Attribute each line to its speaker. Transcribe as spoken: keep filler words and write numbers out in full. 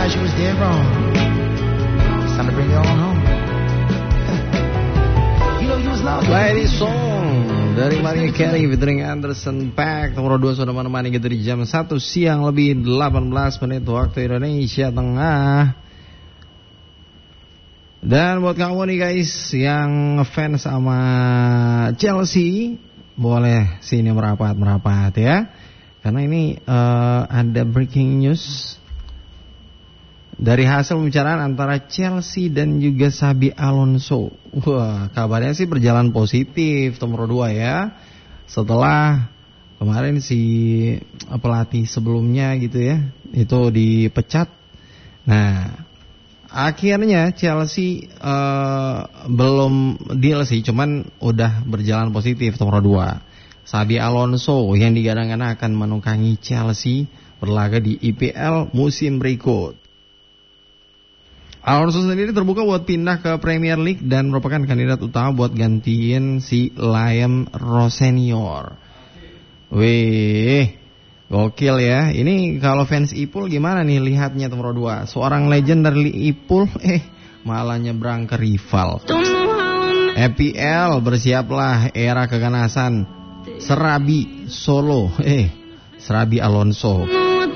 Speaker 1: realize you was dead wrong. It's time to bring you on home. You know you was lost.
Speaker 2: Lady Song dari Mariah Carey featuring Anderson .Paak. Nomor dua sudah menemani kita di jam satu siang lebih delapan belas menit waktu Indonesia Tengah. Dan buat kamu nih guys yang fans sama Chelsea, boleh sini merapat-merapat ya. Karena ini uh, ada breaking news dari hasil pembicaraan antara Chelsea dan juga Xabi Alonso. Wah, kabarnya sih berjalan positif nomor dua ya. Setelah kemarin si pelatih sebelumnya gitu ya, itu dipecat. Nah, akhirnya Chelsea uh, belum deal sih, cuman udah berjalan positif nomor dua. Xabi Alonso yang digadang-gadang akan menukangi Chelsea berlaga di I P L musim berikut. Alonso sendiri terbuka buat pindah ke Premier League dan merupakan kandidat utama buat gantiin si Liam Rossenior. Wih, gokil ya. Ini kalau fans Ipul gimana nih lihatnya nomor dua? Seorang legend dari Ipul eh malah nyebrang ke rival. E P L bersiaplah era keganasan Serabi Solo. Eh, Serabi Alonso.